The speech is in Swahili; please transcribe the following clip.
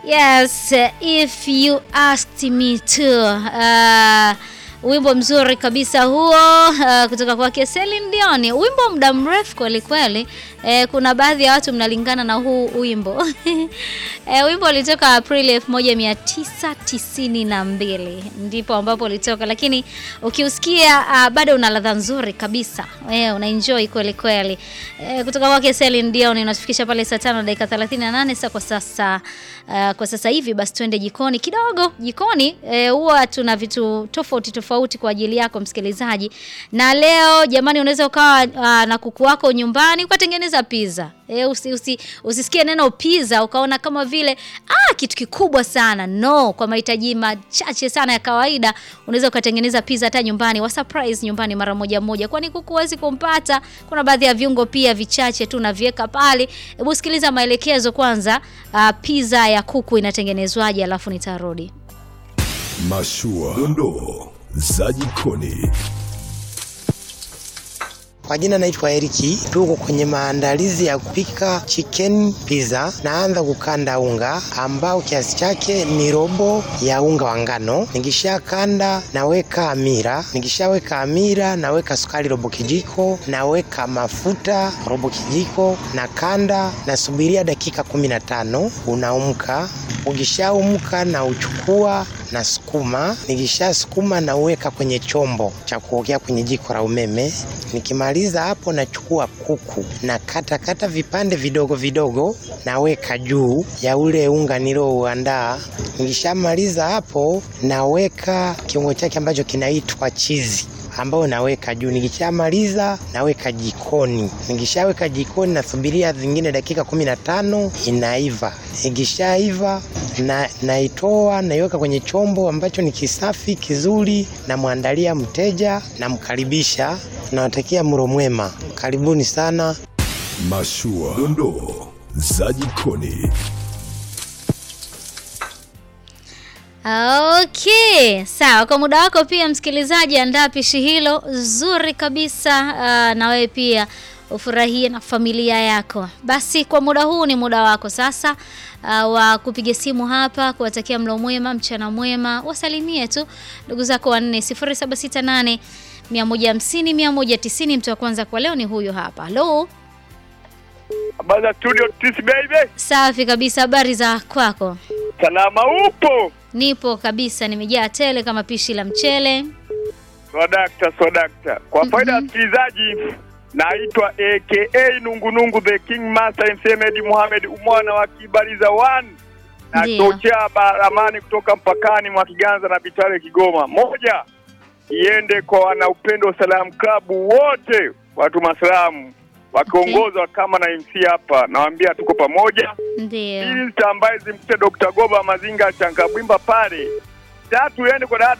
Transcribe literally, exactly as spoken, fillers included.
Yes, if you asked me to. Uh, wimbo mzuri kabisa huo uh, kutoka kwake Celine Dion. Wimbo muda mrefu kweli kweli. Eh, kuna baadhi ya watu mnalingana na huu wimbo. eh, wimbo ulitoka Aprili elfu moja mia tisa tisini na mbili. Ndipo ambapo ulitoka, lakini ukiusikia uh, bado una ladha nzuri kabisa. Eh, una enjoy kweli kweli. Eh, kutoka kwake Celine Dion inatufikisha pale saa tano dakika thelathini na nane sasa kwa sasa uh, kwa sasa hivi basi twende jikoni kidogo. Jikoni huwa eh, tuna vitu tofauti tofauti kwa ajili yako msikilizaji. Na leo jamani, unaweza ukawa uh, na kuku wako nyumbani ukatengeneza pizza. Eh, usi, usi, usisikie neno pizza ukaona kama vile ah kitu kikubwa sana. No, kwa mahitaji machache sana ya kawaida unaweza ukatengeneza pizza hata nyumbani, wa surprise nyumbani mara moja moja. Kwani kuku huwezi kumpata, kuna baadhi ya viungo pia vichache tu unaviweka pale. Hebu sikiliza maelekezo kwanza, uh, pizza ya kuku inatengenezwaje alafu nitarudi. Mashua, dondoo za jikoni. Kwa jina naitwa Eriki, tuko kwenye maandalizi ya kupika chicken pizza. Naanza kukanda unga ambao kiasi chake ni robo ya unga wa ngano. Nikisha kanda naweka amira. Nikishaweka amira naweka sukari robo kijiko, naweka mafuta robo kijiko, na kanda nasubiria dakika kumi na tano unaumka. Ukishaumka na uchukua na sukuma. Nikisha sukuma na uweka kwenye chombo cha kuokea kwenye jiko la umeme. Nikimaliza hapo nachukua kuku na kata kata vipande vidogo vidogo naweka juu ya ule unga nilioandaa. Nikishamaliza hapo naweka kiungo chake ambacho kinaitwa cheese ambao naweka juu. Nikishamaliza naweka jikoni. Nikishaweka jikoni nasubiria zingine dakika kumi na tano inaiva. Ikishaiva na naitoa naiweka kwenye chombo ambacho ni kisafi kizuri, na muandalia mteja na mkaribisha. Nawatakia mlo mwema. Karibuni sana. Mashua, dondoo za jikoni. Okay, sawa. Kwa muda wako pia msikilizaji, andaa pishi hilo zuri kabisa, uh, na wewe pia ufurahie na familia yako. Basi kwa muda huu ni muda wako sasa uh, wa kupiga simu hapa kuwatakia mlo mwema, mchana mwema. Wasalimie tu ndugu zako wanne. sifuri saba sita nane mia moja hamsini mia moja tisini. Mtu wa kwanza kwa leo ni huyo hapa. Hello. Habari za studio Tisi baby. Safi kabisa, habari za kwako? Salama upo? Nipo kabisa, nimejaa tele kama pishi la mchele. Swadakta, swadakta. Kwa faida ya msikilizaji, naitwa A K A Nungu Nungu the King Master M C Medi Muhammad Umwana wa Kibaliza one. Na tocha baramani kutoka mpakani mwa Kiganza na Bitare Kigoma. Moja, iende kwa wana upendo Salam Club wote, watu masalamu wakiongozwa okay, kama na M C hapa. Nawaambia tuko pamoja. Ndio. Hii tambaye zimkute Doctor Goba Mazinga Chankabwimba pale. Tatu, iende kwa dada